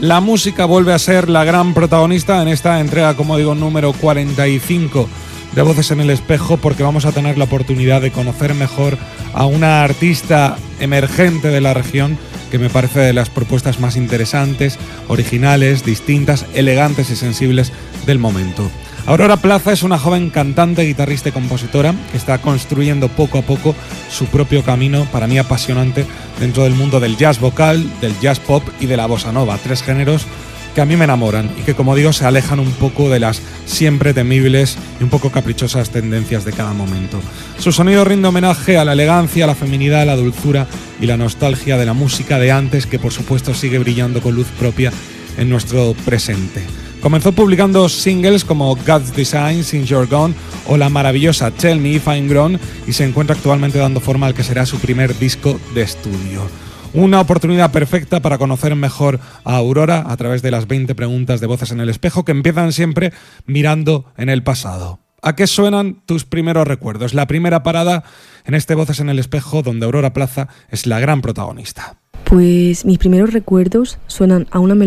La música vuelve a ser la gran protagonista en esta entrega, como digo, número 45 de Voces en el Espejo, porque vamos a tener la oportunidad de conocer mejor a una artista emergente de la región que me parece de las propuestas más interesantes, originales, distintas, elegantes y sensibles del momento. Aurora Plaza es una joven cantante, guitarrista y compositora que está construyendo poco a poco su propio camino, para mí apasionante, dentro del mundo del jazz vocal, del jazz pop y de la bossa nova, 3 géneros que a mí me enamoran y que, como digo, se alejan un poco de las siempre temibles y un poco caprichosas tendencias de cada momento. Su sonido rinde homenaje a la elegancia, a la feminidad, a la dulzura y la nostalgia de la música de antes, que por supuesto sigue brillando con luz propia en nuestro presente. Comenzó publicando singles como God's Design, Since You're Gone o la maravillosa Tell Me If I'm Grown, y se encuentra actualmente dando forma al que será su primer disco de estudio. Una oportunidad perfecta para conocer mejor a Aurora a través de las 20 preguntas de Voces en el Espejo, que empiezan siempre mirando en el pasado. ¿A qué suenan tus primeros recuerdos? La primera parada en este Voces en el Espejo, donde Aurora Plaza es la gran protagonista. Pues mis primeros recuerdos suenan a una